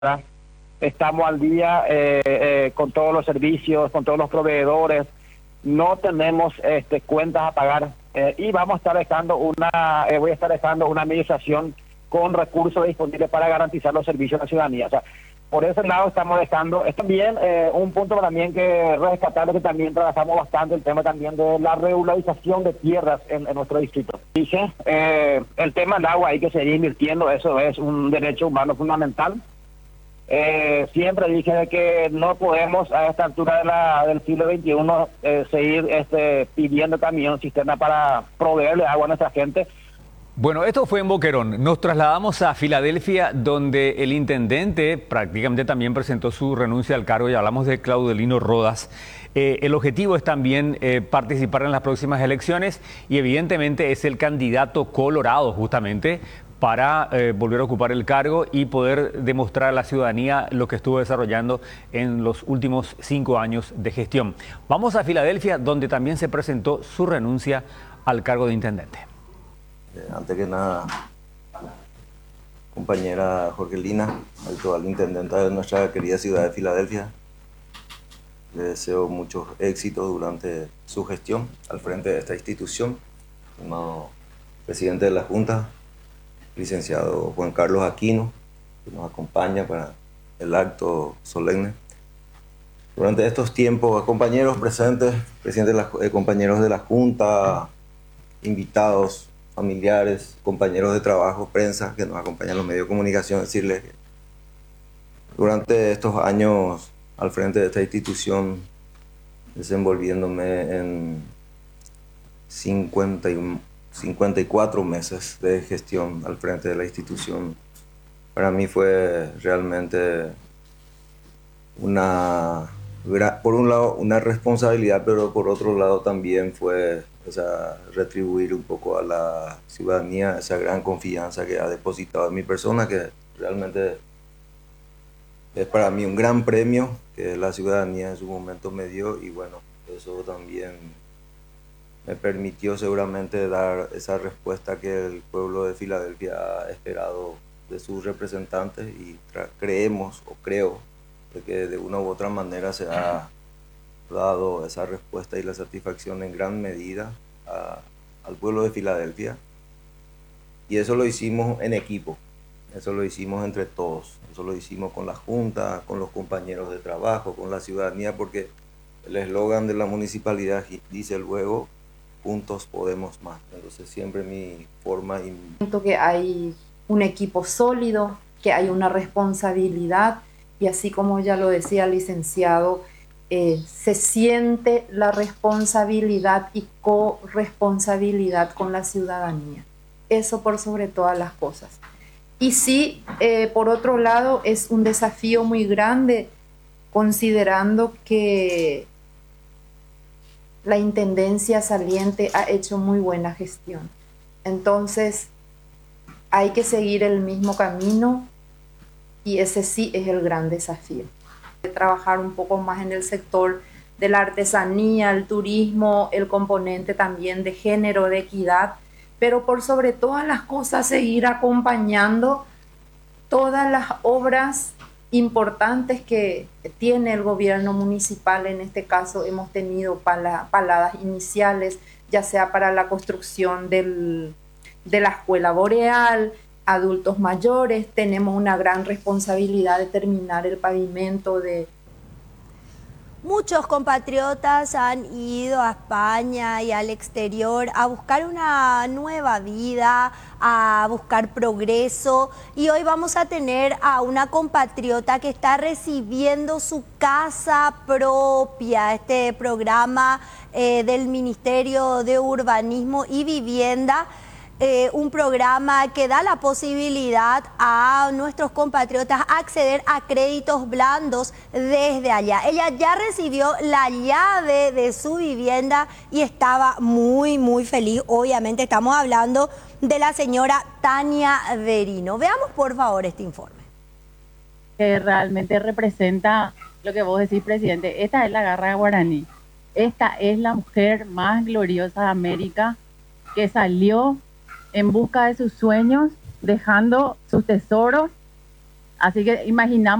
estamos al día con todos los servicios, con todos los proveedores, no tenemos cuentas a pagar y vamos a estar dejando voy a estar dejando una administración con recursos disponibles para garantizar los servicios a la ciudadanía. O sea, por ese lado estamos dejando, es también un punto también que rescatar, que también trabajamos bastante el tema también de la regularización de tierras en nuestro distrito. Dije, el tema del agua hay que seguir invirtiendo, eso es un derecho humano fundamental. Siempre dije de que no podemos a esta altura del siglo XXI seguir pidiendo camión cisterna para proveerle agua a nuestra gente. Bueno, esto fue en Boquerón. Nos trasladamos a Filadelfia, donde el intendente prácticamente también presentó su renuncia al cargo, y hablamos de Claudelino Rodas. El objetivo es también participar en las próximas elecciones y evidentemente es el candidato colorado justamente para volver a ocupar el cargo y poder demostrar a la ciudadanía lo que estuvo desarrollando en los últimos 5 años de gestión. Vamos a Filadelfia, donde también se presentó su renuncia al cargo de intendente. Antes que nada, compañera Jorgelina, actual intendenta de nuestra querida ciudad de Filadelfia, le deseo muchos éxitos durante su gestión al frente de esta institución. Como presidente de la Junta, licenciado Juan Carlos Aquino, que nos acompaña para el acto solemne. Durante estos tiempos, compañeros presentes, compañeros de la Junta, invitados, familiares, compañeros de trabajo, prensa que nos acompañan en los medios de comunicación, decirles que durante estos años al frente de esta institución, desenvolviéndome en 54 meses de gestión al frente de la institución, para mí fue realmente por un lado una responsabilidad, pero por otro lado también fue retribuir un poco a la ciudadanía esa gran confianza que ha depositado en mi persona, que realmente es para mí un gran premio que la ciudadanía en su momento me dio, y bueno, eso también me permitió seguramente dar esa respuesta que el pueblo de Filadelfia ha esperado de sus representantes, y creo de que de una u otra manera se ha dado esa respuesta y la satisfacción en gran medida al pueblo de Filadelfia. Y eso lo hicimos en equipo, eso lo hicimos entre todos, eso lo hicimos con la Junta, con los compañeros de trabajo, con la ciudadanía, porque el eslogan de la municipalidad dice luego: juntos podemos más. Entonces siempre mi forma... Siento que hay un equipo sólido, que hay una responsabilidad, y así como ya lo decía el licenciado, se siente la responsabilidad y corresponsabilidad con la ciudadanía. Eso por sobre todas las cosas. Y sí, por otro lado, es un desafío muy grande, considerando que la intendencia saliente ha hecho muy buena gestión. Entonces, hay que seguir el mismo camino, y ese sí es el gran desafío. Trabajar un poco más en el sector de la artesanía, el turismo, el componente también de género, de equidad, pero por sobre todas las cosas seguir acompañando todas las obras importantes que tiene el gobierno municipal. En este caso hemos tenido paladas iniciales, ya sea para la construcción de la escuela boreal, adultos mayores. Tenemos una gran responsabilidad de terminar el pavimento de... Muchos compatriotas han ido a España y al exterior a buscar una nueva vida, a buscar progreso, y hoy vamos a tener a una compatriota que está recibiendo su casa propia. Este programa del Ministerio de Urbanismo y Vivienda, un programa que da la posibilidad a nuestros compatriotas acceder a créditos blandos desde allá. Ella ya recibió la llave de su vivienda y estaba muy, muy feliz. Obviamente estamos hablando de la señora Tania Verino. Veamos por favor este informe. Que realmente representa lo que vos decís, presidente. Esta es la garra guaraní. Esta es la mujer más gloriosa de América, que salió en busca de sus sueños, dejando sus tesoros Así que imaginamos